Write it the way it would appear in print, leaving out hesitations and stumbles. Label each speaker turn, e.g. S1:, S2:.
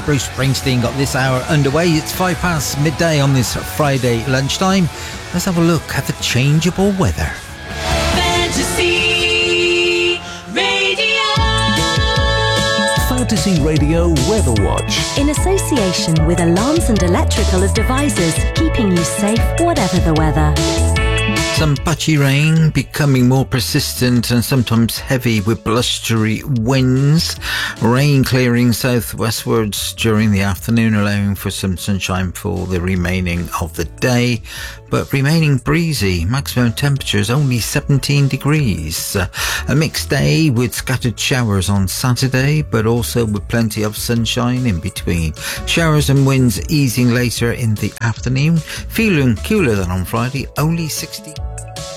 S1: Bruce Springsteen got this hour underway. It's 5 past midday on this Friday lunchtime. Let's have a look at the changeable weather.
S2: Fantasy Radio.
S3: Fantasy Radio Weather Watch.
S4: In association with Alarms and Electrical Devices, keeping you safe whatever the weather.
S1: Some patchy rain becoming more persistent and sometimes heavy with blustery winds. Rain clearing southwestwards during the afternoon, allowing for some sunshine for the remaining of the day, but remaining breezy. Maximum temperatures only 17 degrees. A mixed day with scattered showers on Saturday, but also with plenty of sunshine in between. Showers and winds easing later in the afternoon. Feeling cooler than on Friday, only 60